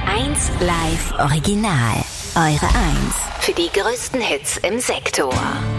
1 Live Original. Eure 1 für die größten Hits im Sektor.